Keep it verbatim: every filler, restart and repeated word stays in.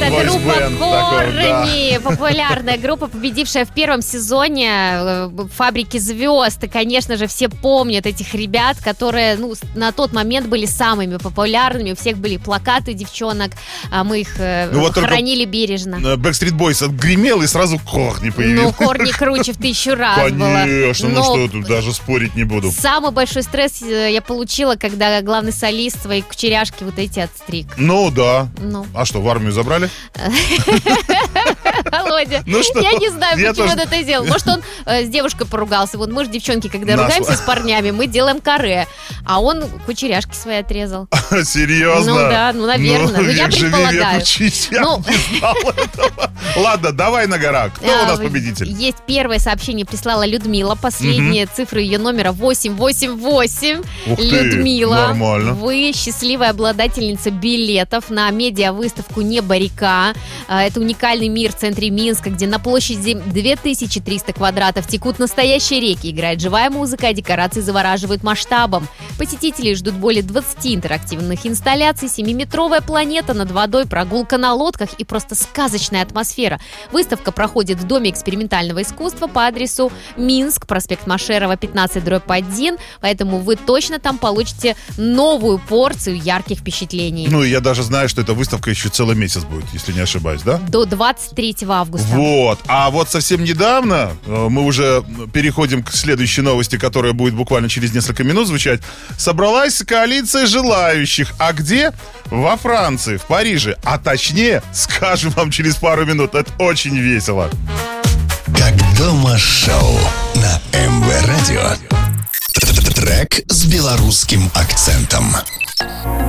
Это Boys группа Band «Корни», такой, да. популярная группа, победившая в первом сезоне э, «Фабрики звезд». И, конечно же, все помнят этих ребят, которые ну, на тот момент были самыми популярными. У всех были плакаты девчонок, а мы их э, Ну, вот хранили бережно. Backstreet Boys отгремел, и сразу «Корни» появился. Ну, «Корни» круче в тысячу раз было. Конечно, ну Но что, тут даже спорить не буду. самый большой стресс э, я получила, когда главный солист свои кучеряшки вот эти отстриг. Ну, да. Ну. А что, в армию забрали? Володя, Ну что? я не знаю, Я почему он тоже- это сделал. Может, он э, с девушкой поругался. Вот мы же, девчонки, когда Насло. ругаемся с парнями, мы делаем каре. А он кучеряшки свои отрезал. Серьезно? Ну да, ну, наверное. Ну, я век живи, век предполагаю. учись, я Ну. не знал этого. Ладно, давай на гора. Кто у нас А, победитель? Есть первое сообщение, прислала Людмила. Последние цифры ее номера восемь восемь восемь. Ух ты, Людмила, нормально. вы счастливая обладательница билетов на медиавыставку «Небо река». А, Это уникальный мир в центре Минска, где на площади две тысячи триста квадратов текут настоящие реки, играет живая музыка, а декорации завораживают масштабом. Посетителей ждут более двадцати интерактивных инсталляций, семиметровая планета над водой, прогулка на лодках и просто сказочная атмосфера. Выставка проходит в Доме экспериментального искусства по адресу Минск, проспект Машерова, пятнадцать дробь один, поэтому вы точно там получите новую порцию ярких впечатлений. Ну, я даже знаю, что эта выставка еще целый месяц будет, если не ошибаюсь, да? До двадцать третьего августа. Вот. А вот совсем недавно, э, мы уже переходим к следующей новости, которая будет буквально через несколько минут звучать, собралась коалиция желающих. А где? Во Франции, в Париже. А точнее, скажем вам через пару минут. Это очень весело. Как дома-шоу на эм вэ Радио. Трек с белорусским акцентом.